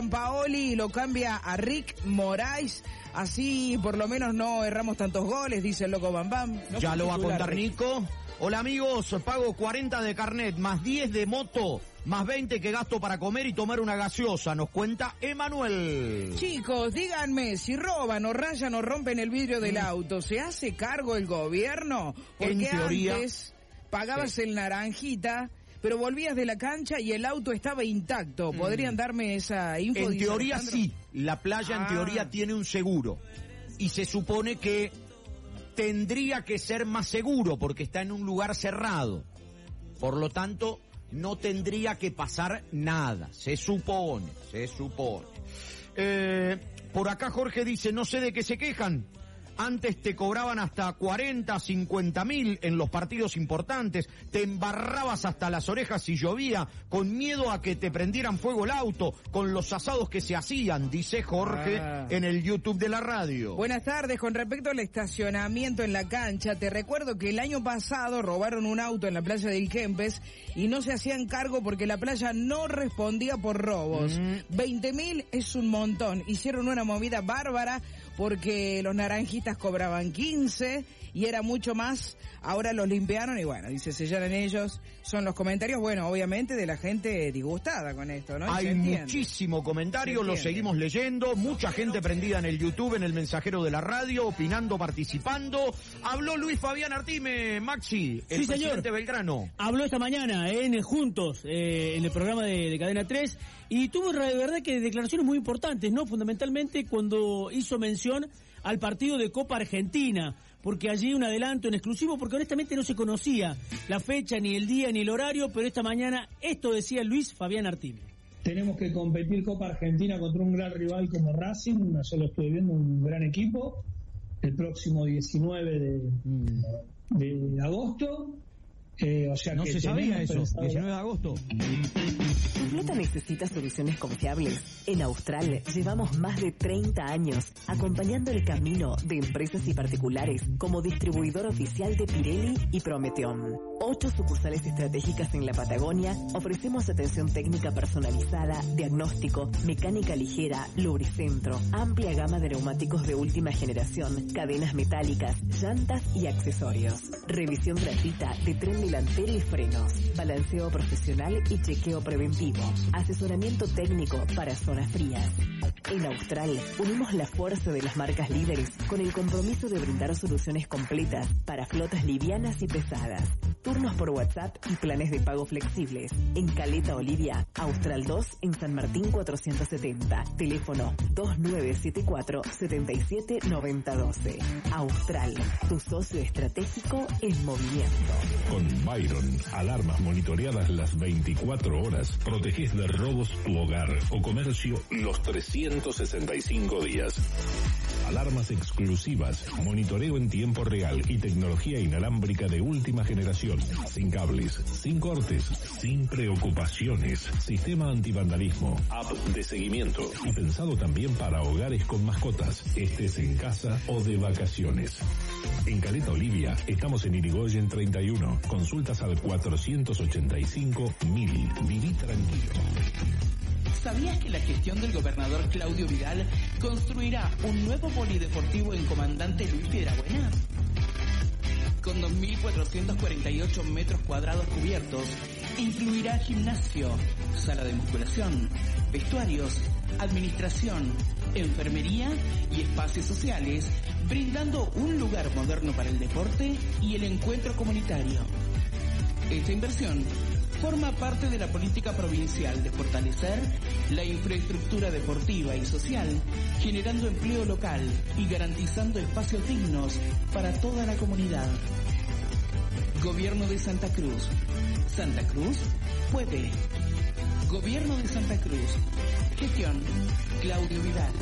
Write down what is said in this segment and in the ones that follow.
Paoli lo cambia a Rick Moraes, así por lo menos no erramos tantos goles, dice el loco Bam Bam. No ya lo va a contar Nico. Hola amigos, pago 40 de carnet, más 10 de moto, más 20 que gasto para comer y tomar una gaseosa, nos cuenta Emanuel. Chicos, díganme, si roban o rayan o rompen el vidrio del auto, ¿se hace cargo el gobierno? Porque en teoría, antes pagabas el naranjita, pero volvías de la cancha y el auto estaba intacto. ¿Podrían darme esa info? En teoría sí, la playa en teoría tiene un seguro. Y se supone que tendría que ser más seguro porque está en un lugar cerrado. Por lo tanto, no tendría que pasar nada. Se supone. Por acá Jorge dice, no sé de qué se quejan. Antes te cobraban hasta 40, 50 mil en los partidos importantes, te embarrabas hasta las orejas si llovía, con miedo a que te prendieran fuego el auto, con los asados que se hacían, dice Jorge en el YouTube de la radio. Buenas tardes, con respecto al estacionamiento en la cancha, te recuerdo que el año pasado robaron un auto en la playa del Kempes y no se hacían cargo porque la playa no respondía por robos. 20.000 es un montón, hicieron una movida bárbara porque los naranjistas cobraban 15 y era mucho más, ahora los limpiaron y bueno, dice, sellaron ellos, son los comentarios, bueno, obviamente de la gente disgustada con esto, ¿no? Hay muchísimo comentario, lo seguimos leyendo, mucha gente prendida en el YouTube, en el mensajero de la radio, opinando, participando. Habló Luis Fabián Artime, Maxi, el presidente Belgrano. Habló esta mañana en Juntos, en el programa de Cadena 3, y tuvo de verdad que declaraciones muy importantes, ¿no? Fundamentalmente cuando hizo mención al partido de Copa Argentina, porque allí un adelanto en exclusivo, porque honestamente no se conocía la fecha, ni el día, ni el horario, pero esta mañana esto decía Luis Fabián Artime. Tenemos que competir Copa Argentina contra un gran rival como Racing, yo lo estoy viendo, un gran equipo, el próximo 19 de agosto. O sea no que se sabía eso, 19 de agosto. Tu flota necesita soluciones confiables. En Austral llevamos más de 30 años acompañando el camino de empresas y particulares como distribuidor oficial de Pirelli y Prometeon. 8 sucursales estratégicas en la Patagonia, ofrecemos atención técnica personalizada, diagnóstico, mecánica ligera, lubricentro, amplia gama de neumáticos de última generación, cadenas metálicas, llantas y accesorios. Revisión gratuita de tren delantero y frenos, balanceo profesional y chequeo preventivo, asesoramiento técnico para zonas frías. En Austral unimos la fuerza de las marcas líderes con el compromiso de brindar soluciones completas para flotas livianas y pesadas. Turnos por WhatsApp y planes de pago flexibles. En Caleta Olivia, Austral 2 en San Martín 470. Teléfono 2974-779012. Austral, tu socio estratégico en movimiento. Con Byron, alarmas monitoreadas las 24 horas. Protegés de robos tu hogar o comercio los 365 días. Alarmas exclusivas, monitoreo en tiempo real y tecnología inalámbrica de última generación. Sin cables, sin cortes, sin preocupaciones. Sistema antivandalismo, app de seguimiento y pensado también para hogares con mascotas, estés en casa o de vacaciones. En Caleta Olivia estamos en Irigoyen 31. Consultas al 485.000. Viví tranquilo. ¿Sabías que la gestión del gobernador Claudio Vidal construirá un nuevo polideportivo en Comandante Luis Piedrabuena? Con 2.448 metros cuadrados cubiertos, incluirá gimnasio, sala de musculación, vestuarios, administración, enfermería y espacios sociales, brindando un lugar moderno para el deporte y el encuentro comunitario. Esta inversión forma parte de la política provincial de fortalecer la infraestructura deportiva y social, generando empleo local y garantizando espacios dignos para toda la comunidad. Gobierno de Santa Cruz. Santa Cruz puede. Gobierno de Santa Cruz. Gestión Claudio Vidal.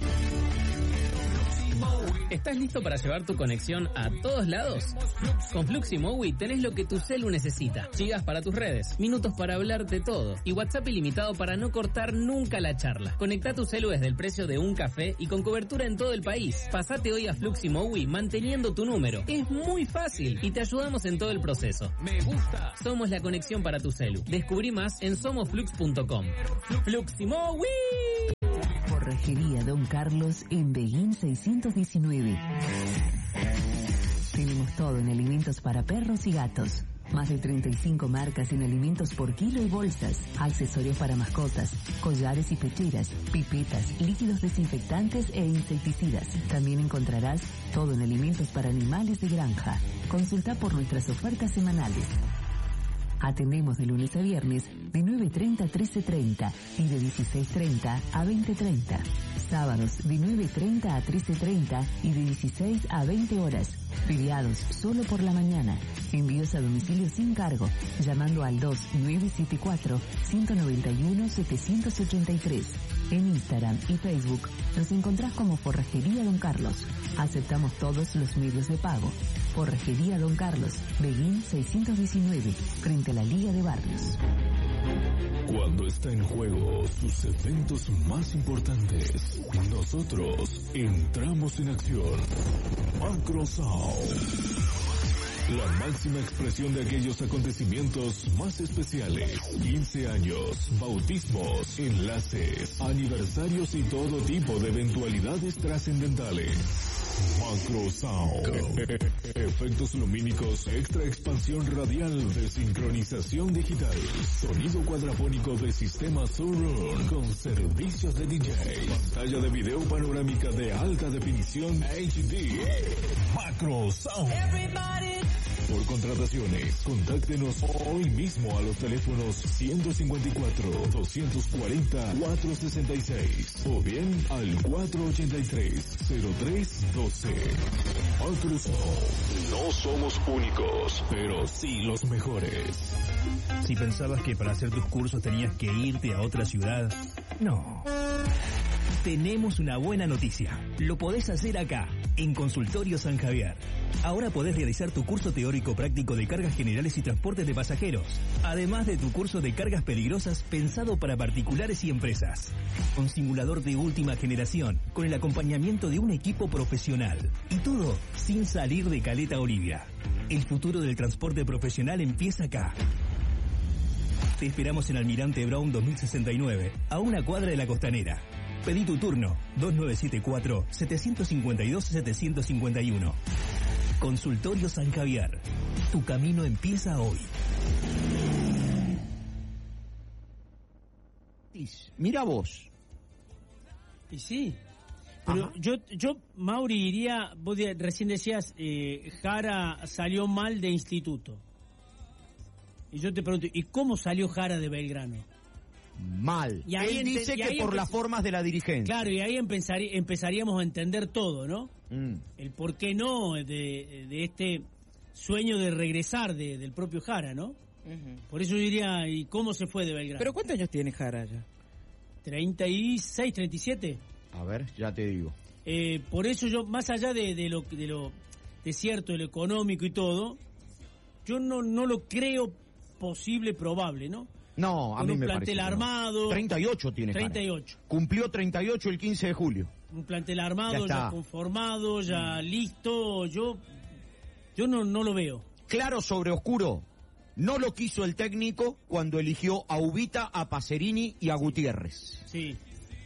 ¿Estás listo para llevar tu conexión a todos lados? Con Fluximowi tenés lo que tu celu necesita. Gigas para tus redes, minutos para hablar de todo y WhatsApp ilimitado para no cortar nunca la charla. Conectá tu celu desde el precio de un café y con cobertura en todo el país. Pasate hoy a Fluximowi manteniendo tu número. Es muy fácil y te ayudamos en todo el proceso. Me gusta. Somos la conexión para tu celu. Descubrí más en somosflux.com. Fluximowi. Don Carlos en Beguín 619. Tenemos todo en alimentos para perros y gatos. Más de 35 marcas en alimentos por kilo y bolsas, accesorios para mascotas, collares y pecheras, pipetas, líquidos desinfectantes e insecticidas. También encontrarás todo en alimentos para animales de granja. Consulta por nuestras ofertas semanales. Atendemos de lunes a viernes de 9:30 a 13:30 y de 16:30 a 20:30. Sábados de 9:30 a 13:30 y de 16 a 20 horas. Feriados solo por la mañana. Envíos a domicilio sin cargo, llamando al 2974-191-783. En Instagram y Facebook nos encontrás como Forrajería Don Carlos. Aceptamos todos los medios de pago. Forrajería Don Carlos, Beguín 619, frente a la Liga de Barrios. Cuando está en juego sus eventos más importantes, nosotros entramos en acción. Macro Sound. La máxima expresión de aquellos acontecimientos más especiales. 15 años, bautismos, enlaces, aniversarios y todo tipo de eventualidades trascendentales. Macro Sound. Efectos lumínicos, extra expansión radial de sincronización digital. Sonido cuadrafónico de sistema Surround con servicios de DJ. Pantalla de video panorámica de alta definición HD. Macro Sound. Por contrataciones, contáctenos hoy mismo a los teléfonos 154-240-466 o bien al 483-0312. Macro Sound. No somos únicos, pero sí los mejores. Si pensabas que para hacer tus cursos tenías que irte a otra ciudad, no. Tenemos una buena noticia. Lo podés hacer acá, en Consultorio San Javier. Ahora podés realizar tu curso teórico práctico de cargas generales y transportes de pasajeros, además de tu curso de cargas peligrosas pensado para particulares y empresas. Un simulador de última generación, con el acompañamiento de un equipo profesional. Y todo sin salir de Caleta Olivia. El futuro del transporte profesional empieza acá. Te esperamos en Almirante Brown 2069, a una cuadra de la Costanera. Pedí tu turno, 2974-752-751. Consultorio San Javier. Tu camino empieza hoy. Mira vos. Y sí. Pero yo, Mauri, iría, vos recién decías, Jara salió mal de instituto. Y yo te pregunto, ¿y cómo salió Jara de Belgrano? Mal. Y ahí él dice que por las formas de la dirigencia. Claro, y ahí empezaríamos a entender todo, ¿no? El por qué no de este sueño de regresar del propio Jara, ¿no? Por eso yo diría, ¿y cómo se fue de Belgrano? ¿Pero cuántos años tiene Jara ya? 36, 37. A ver, ya te digo. Por eso yo, más allá de lo de cierto, de lo económico y todo, yo no lo creo posible, probable, ¿no? No, a mí me parece. Un plantel armado. 38 tiene 38. Jara. Cumplió 38 el 15 de julio. Un plantel armado, ya conformado, ya listo. Yo no lo veo. Claro sobre oscuro. No lo quiso el técnico cuando eligió a Ubita, a Pacerini y a Gutiérrez. Sí.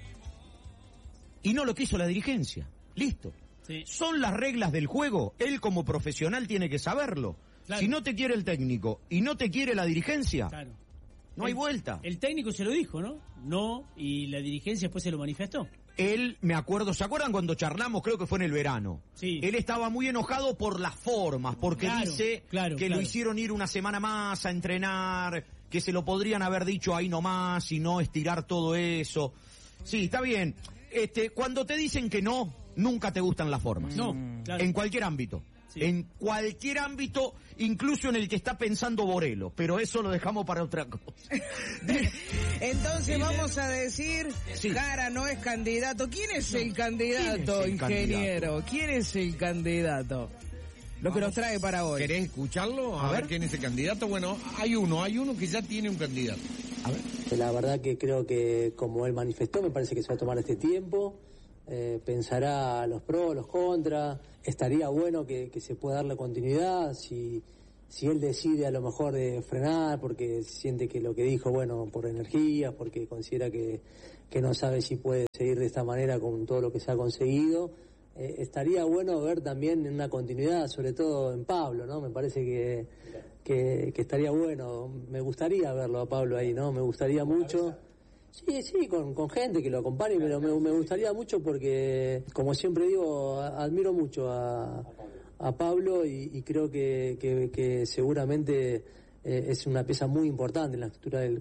Y no lo quiso la dirigencia. Listo. Sí. Son las reglas del juego. Él como profesional tiene que saberlo. Claro. Si no te quiere el técnico y no te quiere la dirigencia, claro, no hay vuelta. El técnico se lo dijo, ¿no? No, y la dirigencia después se lo manifestó. Él, me acuerdo, ¿se acuerdan cuando charlamos? Creo que fue en el verano. Sí. Él estaba muy enojado por las formas, porque dice que lo hicieron ir una semana más a entrenar, que se lo podrían haber dicho ahí nomás y no estirar todo eso. Sí, está bien. Cuando te dicen que no, nunca te gustan las formas. No, claro. En cualquier ámbito. Sí. En cualquier ámbito, incluso en el que está pensando Borelo, pero eso lo dejamos para otra cosa. Entonces vamos a decir, Jara no es candidato. ¿Quién es el candidato, ingeniero? ¿Quién es el candidato? Lo que nos trae para hoy. ¿Querés escucharlo? A ver quién es el candidato. Bueno, hay uno que ya tiene un candidato. A ver. La verdad que creo que, como él manifestó, me parece que se va a tomar este tiempo. Pensará los pros, los contras. Estaría bueno que se pueda darle continuidad si si él decide a lo mejor de frenar porque siente que lo que dijo, bueno, por energía, porque considera que no sabe si puede seguir de esta manera con todo lo que se ha conseguido, estaría bueno ver también una continuidad, sobre todo en Pablo, ¿no? Me parece que estaría bueno, me gustaría verlo a Pablo ahí, ¿no? Me gustaría mucho. Sí, con gente que lo acompañe, pero me gustaría mucho porque, como siempre digo, admiro mucho a Pablo y creo que seguramente es una pieza muy importante en la estructura del